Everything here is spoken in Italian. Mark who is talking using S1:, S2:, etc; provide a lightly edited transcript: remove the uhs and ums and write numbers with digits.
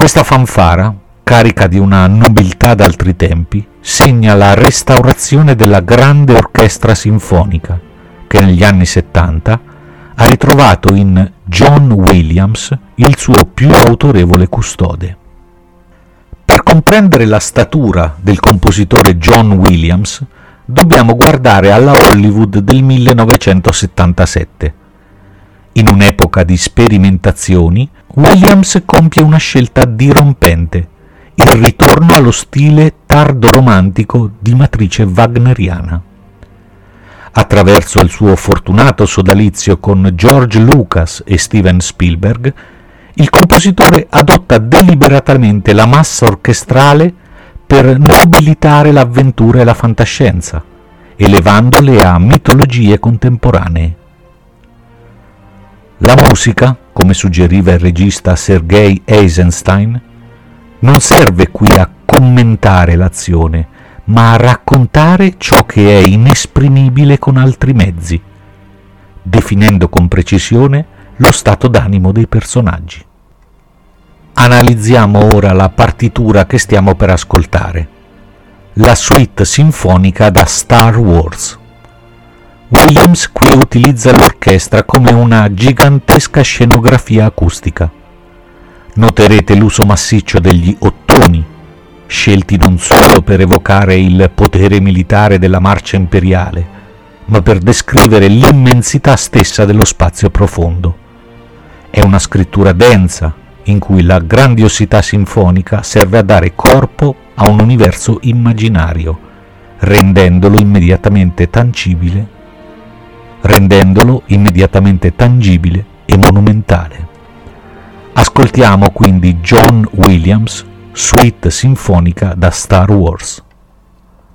S1: Questa fanfara, carica di una nobiltà d'altri tempi, segna la restaurazione della grande orchestra sinfonica, che negli anni 70 ha ritrovato in John Williams il suo più autorevole custode. Per comprendere la statura del compositore John Williams, dobbiamo guardare alla Hollywood del 1977. In un'epoca di sperimentazioni, Williams compie una scelta dirompente, il ritorno allo stile tardo-romantico di matrice wagneriana. Attraverso il suo fortunato sodalizio con George Lucas e Steven Spielberg, il compositore adotta deliberatamente la massa orchestrale per nobilitare l'avventura e la fantascienza, elevandole a mitologie contemporanee. La musica, come suggeriva il regista Sergei Eisenstein, non serve qui a commentare l'azione, ma a raccontare ciò che è inesprimibile con altri mezzi, definendo con precisione lo stato d'animo dei personaggi. Analizziamo ora la partitura che stiamo per ascoltare, la suite sinfonica da Star Wars. Williams qui utilizza l'orchestra come una gigantesca scenografia acustica. Noterete l'uso massiccio degli ottoni, scelti non solo per evocare il potere militare della marcia imperiale, ma per descrivere l'immensità stessa dello spazio profondo. È una scrittura densa, in cui la grandiosità sinfonica serve a dare corpo a un universo immaginario, rendendolo immediatamente tangibile e monumentale. Ascoltiamo quindi John Williams, suite sinfonica da Star Wars.